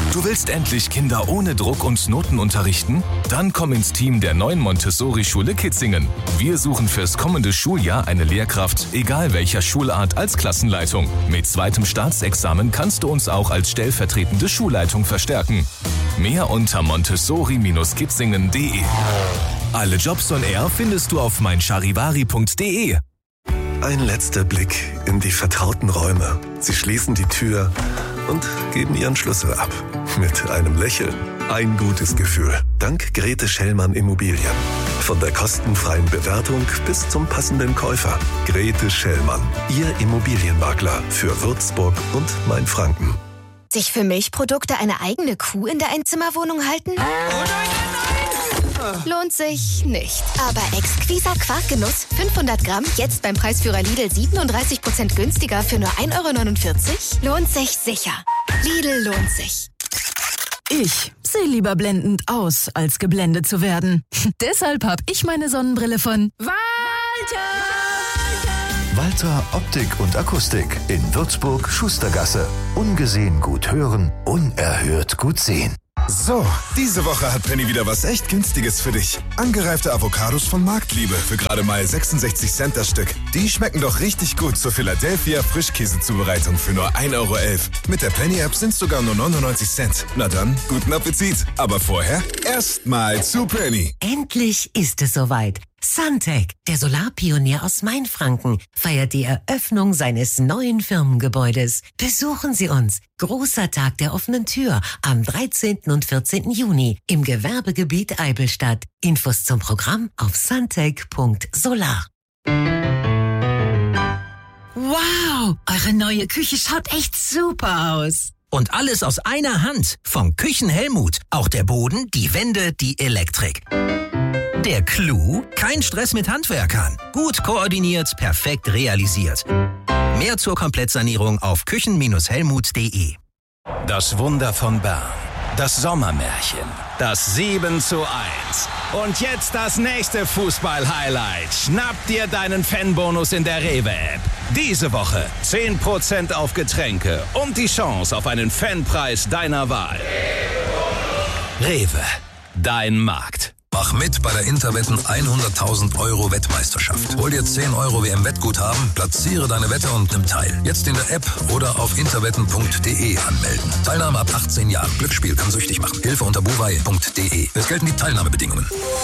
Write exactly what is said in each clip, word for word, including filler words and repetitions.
Du willst endlich Kinder ohne Druck und Noten unterrichten? Dann komm ins Team der neuen Montessori-Schule Kitzingen. Wir suchen fürs kommende Schuljahr eine Lehrkraft, egal welcher Schulart, als Klassenleitung. Mit zweitem Staatsexamen kannst du uns auch als stellvertretende Schulleitung verstärken. Mehr unter montessori Bindestrich kitzingen Punkt de. Alle Jobs on Air findest du auf meincharivari Punkt de. Ein letzter Blick in die vertrauten Räume. Sie schließen die Tür und geben ihren Schlüssel ab. Mit einem Lächeln. Ein gutes Gefühl. Dank Grete Schellmann Immobilien. Von der kostenfreien Bewertung bis zum passenden Käufer. Grete Schellmann. Ihr Immobilienmakler für Würzburg und Mainfranken. Sich für Milchprodukte eine eigene Kuh in der Einzimmerwohnung halten? Oh nein, nein, nein. Lohnt sich nicht. Aber exquiser Quarkgenuss, fünfhundert Gramm, jetzt beim Preisführer Lidl siebenunddreißig Prozent günstiger für nur ein Euro neunundvierzig? Lohnt sich sicher. Lidl lohnt sich. Ich sehe lieber blendend aus, als geblendet zu werden. Deshalb habe ich meine Sonnenbrille von Walter. Walter Optik und Akustik in Würzburg Schustergasse. Ungesehen gut hören, unerhört gut sehen. So, diese Woche hat Penny wieder was echt Günstiges für dich. Angereifte Avocados von Marktliebe für gerade mal sechsundsechzig Cent das Stück. Die schmecken doch richtig gut zur Philadelphia Frischkäsezubereitung für nur ein Euro elf. Mit der Penny-App sind sogar nur neunundneunzig Cent. Na dann, guten Appetit. Aber vorher erstmal zu Penny. Endlich ist es soweit. Suntech, der Solarpionier aus Mainfranken, feiert die Eröffnung seines neuen Firmengebäudes. Besuchen Sie uns. Großer Tag der offenen Tür am dreizehnten und vierzehnten Juni im Gewerbegebiet Eibelstadt. Infos zum Programm auf suntech Punkt solar. Wow, eure neue Küche schaut echt super aus. Und alles aus einer Hand. Von Küchen Helmut. Auch der Boden, die Wände, die Elektrik. Der Clou? Kein Stress mit Handwerkern. Gut koordiniert, perfekt realisiert. Mehr zur Komplettsanierung auf küchen Helmut Punkt de. Das Wunder von Bern. Das Sommermärchen. Das sieben zu eins. Und jetzt das nächste Fußball-Highlight. Schnapp dir deinen Fanbonus in der Rewe-App. Diese Woche zehn Prozent auf Getränke und die Chance auf einen Fanpreis deiner Wahl. Rewe, dein Markt. Mach mit bei der Interwetten hunderttausend Euro Wettmeisterschaft. Hol dir zehn Euro W M-Wettguthaben, platziere deine Wette und nimm teil. Jetzt in der App oder auf interwetten Punkt de anmelden. Teilnahme ab achtzehn Jahren. Glücksspiel kann süchtig machen. Hilfe unter buwei Punkt de. Es gelten die Teilnahmebedingungen.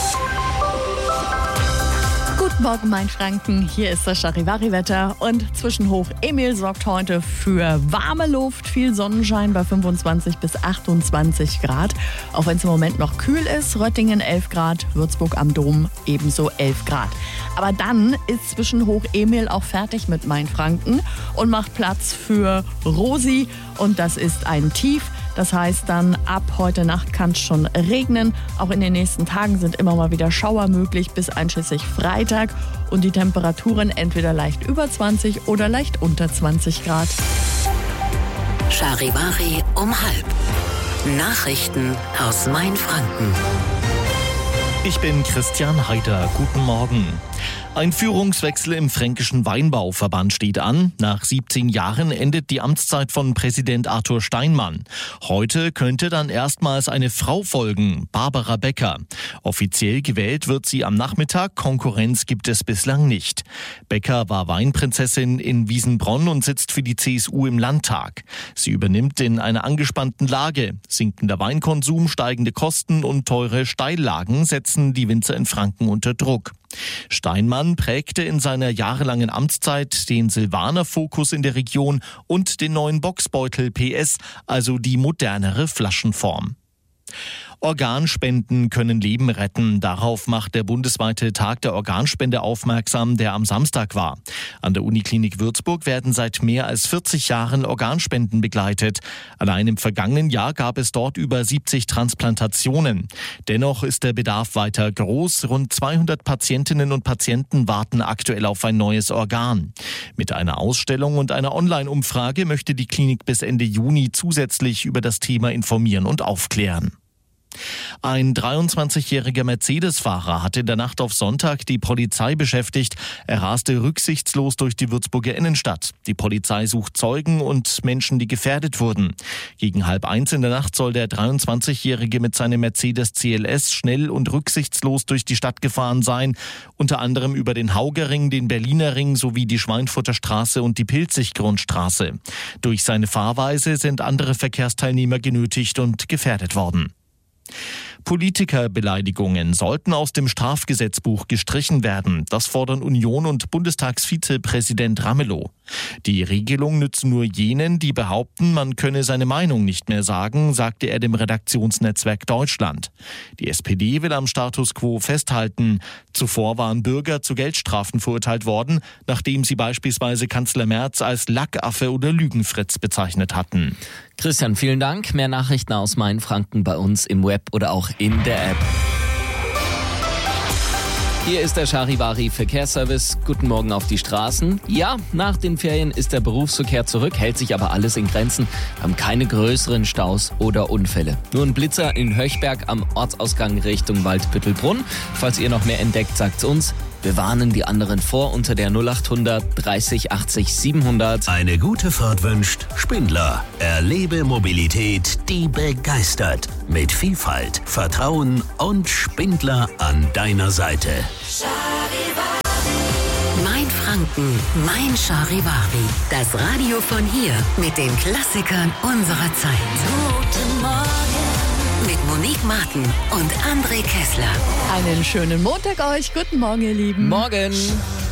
Guten Morgen, Mainfranken. Hier ist das Charivari-Wetter. Und Zwischenhoch Emil sorgt heute für warme Luft, viel Sonnenschein bei fünfundzwanzig bis achtundzwanzig Grad. Auch wenn es im Moment noch kühl ist. Röttingen elf Grad, Würzburg am Dom ebenso elf Grad. Aber dann ist Zwischenhoch Emil auch fertig mit Mainfranken und macht Platz für Rosi. Und das ist ein Tief. Das heißt dann, ab heute Nacht kann es schon regnen. Auch in den nächsten Tagen sind immer mal wieder Schauer möglich bis einschließlich Freitag. Und die Temperaturen entweder leicht über zwanzig oder leicht unter zwanzig Grad. Charivari um halb. Nachrichten aus Mainfranken. Ich bin Christian Heider. Guten Morgen. Ein Führungswechsel im Fränkischen Weinbauverband steht an. Nach siebzehn Jahren endet die Amtszeit von Präsident Arthur Steinmann. Heute könnte dann erstmals eine Frau folgen, Barbara Becker. Offiziell gewählt wird sie am Nachmittag. Konkurrenz gibt es bislang nicht. Becker war Weinprinzessin in Wiesenbronn und sitzt für die C S U im Landtag. Sie übernimmt in einer angespannten Lage. Sinkender Weinkonsum, steigende Kosten und teure Steillagen setzen die Winzer in Franken unter Druck. Steinmann prägte in seiner jahrelangen Amtszeit den Silvaner-Fokus in der Region und den neuen Boxbeutel P S, also die modernere Flaschenform. Organspenden können Leben retten. Darauf macht der bundesweite Tag der Organspende aufmerksam, der am Samstag war. An der Uniklinik Würzburg werden seit mehr als vierzig Jahren Organspenden begleitet. Allein im vergangenen Jahr gab es dort über siebzig Transplantationen. Dennoch ist der Bedarf weiter groß. Rund zweihundert Patientinnen und Patienten warten aktuell auf ein neues Organ. Mit einer Ausstellung und einer Online-Umfrage möchte die Klinik bis Ende Juni zusätzlich über das Thema informieren und aufklären. Ein dreiundzwanzigjähriger Mercedes-Fahrer hat in der Nacht auf Sonntag die Polizei beschäftigt. Er raste rücksichtslos durch die Würzburger Innenstadt. Die Polizei sucht Zeugen und Menschen, die gefährdet wurden. Gegen halb eins in der Nacht soll der dreiundzwanzigjährige mit seinem Mercedes C L S schnell und rücksichtslos durch die Stadt gefahren sein. Unter anderem über den Haugerring, den Berliner Ring sowie die Schweinfurter Straße und die Pilzig-Grundstraße. Durch seine Fahrweise sind andere Verkehrsteilnehmer genötigt und gefährdet worden. Politikerbeleidigungen sollten aus dem Strafgesetzbuch gestrichen werden. Das fordern Union und Bundestagsvizepräsident Ramelow. Die Regelung nützt nur jenen, die behaupten, man könne seine Meinung nicht mehr sagen, sagte er dem Redaktionsnetzwerk Deutschland. Die S P D will am Status quo festhalten. Zuvor waren Bürger zu Geldstrafen verurteilt worden, nachdem sie beispielsweise Kanzler Merz als Lackaffe oder Lügenfritz bezeichnet hatten. Christian, vielen Dank. Mehr Nachrichten aus Mainfranken bei uns im Web oder auch in der App. Hier ist der Charivari Verkehrsservice. Guten Morgen auf die Straßen. Ja, nach den Ferien ist der Berufsverkehr zurück, hält sich aber alles in Grenzen. Wir haben keine größeren Staus oder Unfälle. Nur ein Blitzer in Höchberg am Ortsausgang Richtung Waldbüttelbrunn. Falls ihr noch mehr entdeckt, sagt's uns. Wir warnen die anderen vor unter der null achthundert dreißig achtzig siebenhundert. Eine gute Fahrt wünscht Spindler. Erlebe Mobilität, die begeistert. Mit Vielfalt, Vertrauen und Spindler an deiner Seite. Mein Franken, mein Charivari. Das Radio von hier mit den Klassikern unserer Zeit. Guten Morgen. Mit Monique Martin und André Kessler. Einen schönen Montag euch. Guten Morgen, ihr Lieben. Morgen.